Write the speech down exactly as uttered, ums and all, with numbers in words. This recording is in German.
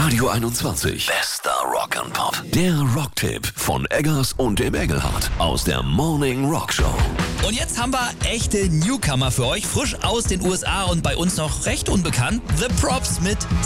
Radio einundzwanzig. Bester Rock and Pop. Der Rocktipp von Eggers und dem Engelhardt aus der Morning Rock Show. Und jetzt haben wir echte Newcomer für euch, frisch aus den U S A und bei uns noch recht unbekannt. The Props mit